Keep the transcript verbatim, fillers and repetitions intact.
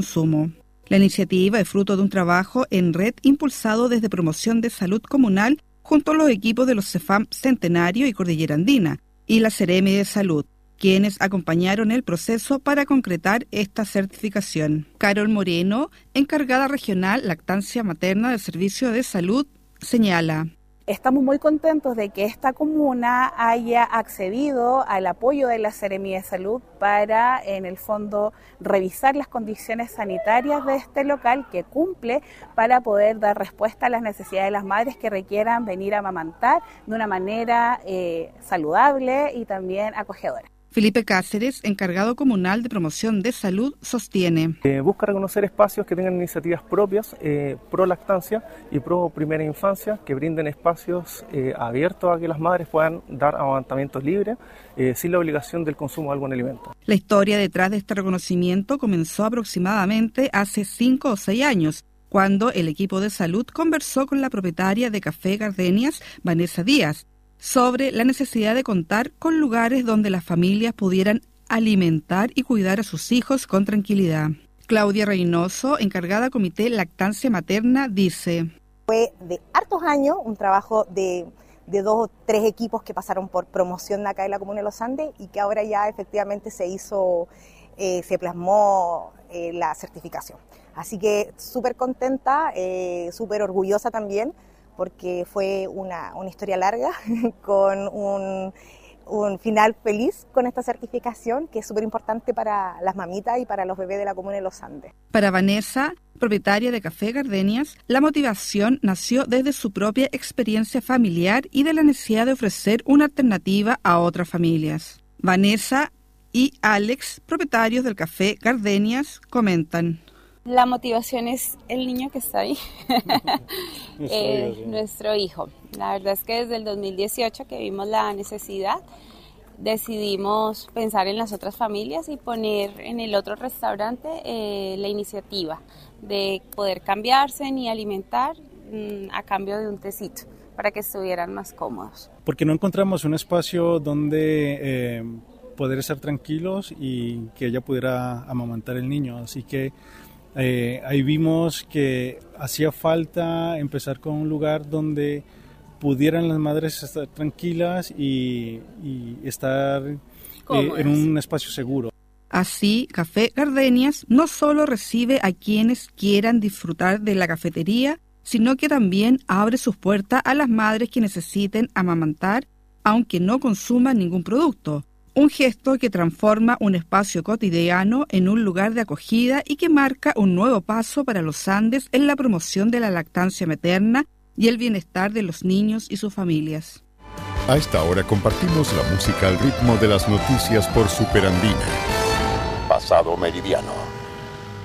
consumo. La iniciativa es fruto de un trabajo en red impulsado desde Promoción de Salud Comunal junto a los equipos de los CEFAM Centenario y Cordillera Andina y la Seremi de Salud, quienes acompañaron el proceso para concretar esta certificación. Carol Moreno, encargada regional lactancia materna del Servicio de Salud, señala: estamos muy contentos de que esta comuna haya accedido al apoyo de la Seremi de Salud para, en el fondo, revisar las condiciones sanitarias de este local que cumple para poder dar respuesta a las necesidades de las madres que requieran venir a amamantar de una manera eh, saludable y también acogedora. Felipe Cáceres, encargado comunal de promoción de salud, sostiene. Eh, busca reconocer espacios que tengan iniciativas propias, eh, pro lactancia y pro primera infancia, que brinden espacios eh, abiertos a que las madres puedan dar amamantamientos libres, eh, sin la obligación del consumo de algún alimento. La historia detrás de este reconocimiento comenzó aproximadamente hace cinco o seis años, cuando el equipo de salud conversó con la propietaria de Café Gardenias, Vanessa Díaz, sobre la necesidad de contar con lugares donde las familias pudieran alimentar y cuidar a sus hijos con tranquilidad. Claudia Reynoso, encargada Comité Lactancia Materna, dice: fue de hartos años, un trabajo de, de dos o tres equipos que pasaron por promoción acá en la Comuna de Los Andes y que ahora ya efectivamente se hizo, eh, se plasmó eh, la certificación. Así que súper contenta, eh, súper orgullosa también, porque fue una, una historia larga con un, un final feliz con esta certificación que es súper importante para las mamitas y para los bebés de la Comuna de Los Andes. Para Vanessa, propietaria de Café Gardenias, la motivación nació desde su propia experiencia familiar y de la necesidad de ofrecer una alternativa a otras familias. Vanessa y Alex, propietarios del Café Gardenias, comentan: la motivación es el niño que está ahí, eh, nuestro hijo. La verdad es que desde el dos mil dieciocho que vimos la necesidad, decidimos pensar en las otras familias y poner en el otro restaurante eh, la iniciativa de poder cambiarse y alimentar mmm, a cambio de un tecito para que estuvieran más cómodos. Porque no encontramos un espacio donde eh, poder estar tranquilos y que ella pudiera amamantar el niño, así que Eh, ahí vimos que hacía falta empezar con un lugar donde pudieran las madres estar tranquilas y, y estar eh, en un espacio seguro. Así, Café Gardenias no solo recibe a quienes quieran disfrutar de la cafetería, sino que también abre sus puertas a las madres que necesiten amamantar, aunque no consuman ningún producto. Un gesto que transforma un espacio cotidiano en un lugar de acogida y que marca un nuevo paso para los Andes en la promoción de la lactancia materna y el bienestar de los niños y sus familias. A esta hora compartimos la música al ritmo de las noticias por Superandina. Pasado Meridiano.